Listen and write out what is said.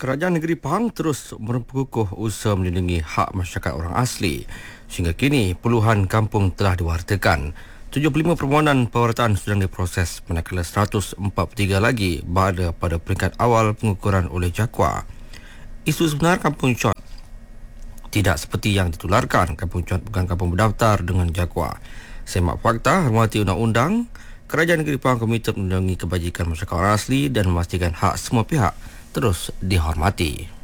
Kerajaan negeri Pahang terus memperkukuh usaha melindungi hak masyarakat orang asli. Sehingga kini, puluhan kampung telah diwartakan. 75 permohonan pewartaan sedang diproses, manakala 143 lagi berada pada peringkat awal pengukuran oleh JAKWA. Isu sebenar Kampung Chot tidak seperti yang ditularkan. Kampung Chot bukan kampung berdaftar dengan JAKWA. Semak fakta, hormati undang-undang. Kerajaan negeri Pahang komited melindungi kebajikan masyarakat orang asli dan memastikan hak semua pihak terus dihormati.